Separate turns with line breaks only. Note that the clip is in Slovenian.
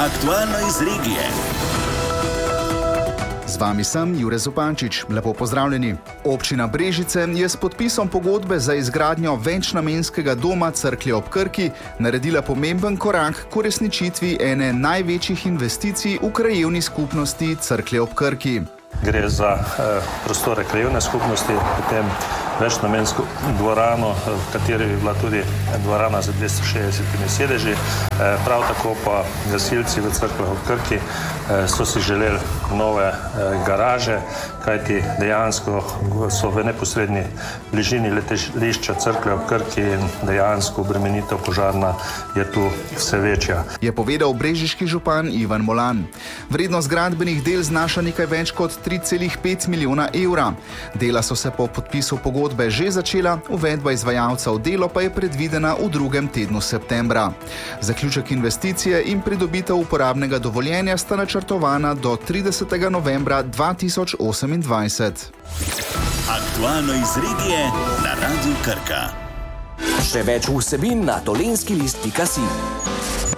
Aktualno iz regije.
Z vami sem Jure Zupančič. Lepo pozdravljeni. Občina Brežice je s podpisom pogodbe za izgradnjo večnamenskega doma Cerklje ob Krki naredila pomemben korak k uresničitvi ene največjih investicij v krajevni skupnosti Cerklje ob Krki.
Gre za prostore krajevne skupnosti, potem večnamensko dvorano, v kateri bi bila tudi dvorana z 260 sedeži. Prav tako pa gasilci v Cerkljah ob Krki so si želeli nove garaže, kajti dejansko so v neposredni bližini letališča Cerklje ob Krki in dejansko obremenitev požarna je tu vse večja.
Je povedal brežiški župan Ivan Molan. Vrednost gradbenih del znaša nekaj več kot 3,5 milijona evra. Dela so se po podpisu pogodbe že začela, uvedba izvajalca v delo pa je predvidena v drugem tednu septembra. Zaključek investicije in pridobitev uporabnega dovoljenja sta načrtovana do 30. novembra 2028.
Aktualno iz regije na Radiu Krka.
Še več vsebin na tolenskilist.si.